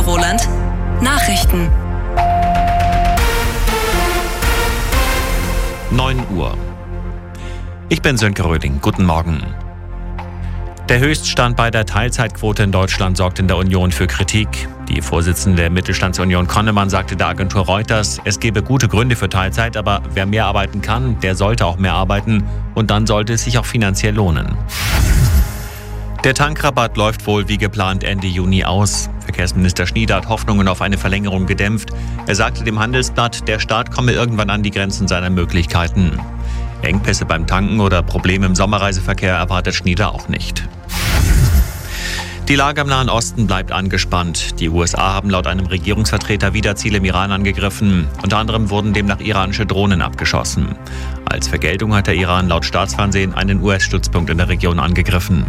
Roland. Nachrichten. 9 Uhr. Ich bin Sönke Röding. Guten Morgen. Der Höchststand bei der Teilzeitquote in Deutschland sorgt in der Union für Kritik. Die Vorsitzende der Mittelstandsunion Konnemann sagte der Agentur Reuters, es gebe gute Gründe für Teilzeit, aber wer mehr arbeiten kann, der sollte auch mehr arbeiten und dann sollte es sich auch finanziell lohnen. Der Tankrabatt läuft wohl wie geplant Ende Juni aus. Verkehrsminister Schnieder hat Hoffnungen auf eine Verlängerung gedämpft. Er sagte dem Handelsblatt, der Staat komme irgendwann an die Grenzen seiner Möglichkeiten. Engpässe beim Tanken oder Probleme im Sommerreiseverkehr erwartet Schnieder auch nicht. Die Lage im Nahen Osten bleibt angespannt. Die USA haben laut einem Regierungsvertreter wieder Ziele im Iran angegriffen. Unter anderem wurden demnach iranische Drohnen abgeschossen. Als Vergeltung hat der Iran laut Staatsfernsehen einen US-Stützpunkt in der Region angegriffen.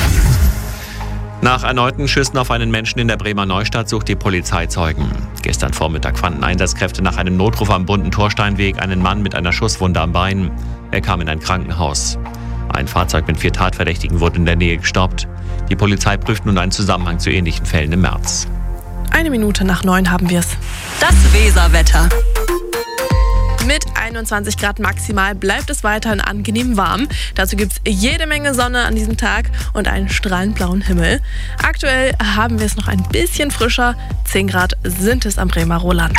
Nach erneuten Schüssen auf einen Menschen in der Bremer Neustadt sucht die Polizei Zeugen. Gestern Vormittag fanden Einsatzkräfte nach einem Notruf am bunten Torsteinweg einen Mann mit einer Schusswunde am Bein. Er kam in ein Krankenhaus. Ein Fahrzeug mit 4 Tatverdächtigen wurde in der Nähe gestoppt. Die Polizei prüft nun einen Zusammenhang zu ähnlichen Fällen im März. 8:01 haben wir es. Das Weserwetter. Mit 21 Grad maximal bleibt es weiterhin angenehm warm. Dazu gibt es jede Menge Sonne an diesem Tag und einen strahlend blauen Himmel. Aktuell haben wir es noch ein bisschen frischer. 10 Grad sind es am Bremer Roland.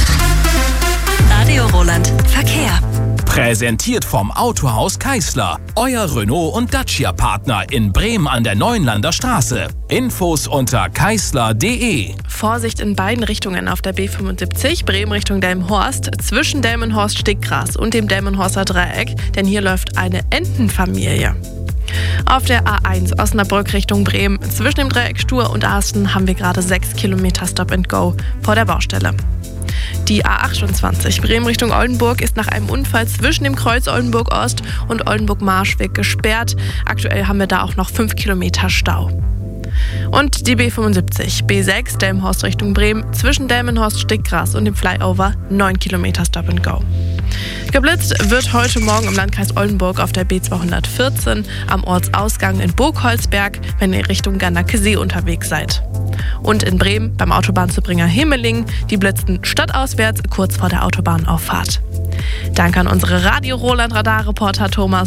Radio Roland. Verkehr. Präsentiert vom Autohaus Keisler. Euer Renault- und Dacia-Partner in Bremen an der Neuenlander Straße. Infos unter keisler.de. Vorsicht in beiden Richtungen auf der B75, Bremen Richtung Delmenhorst, zwischen Delmenhorst-Stickgras und dem Delmenhorster Dreieck, denn hier läuft eine Entenfamilie. Auf der A1 Osnabrück Richtung Bremen, zwischen dem Dreieck Stur und Arsten haben wir gerade 6 Kilometer Stop and Go vor der Baustelle. Die A28 Bremen Richtung Oldenburg ist nach einem Unfall zwischen dem Kreuz Oldenburg-Ost und Oldenburg-Marschweg gesperrt. Aktuell haben wir da auch noch 5 Kilometer Stau. Und die B75, B6 Delmenhorst Richtung Bremen, zwischen Delmenhorst-Stickgras und dem Flyover 9 Kilometer Stop and Go. Geblitzt wird heute Morgen im Landkreis Oldenburg auf der B214 am Ortsausgang in Burgholzberg, wenn ihr Richtung Gannake-See unterwegs seid. Und in Bremen beim Autobahnzubringer Himmelingen, die blitzten stadtauswärts kurz vor der Autobahnauffahrt. Danke an unsere Radio Roland Radarreporter Thomas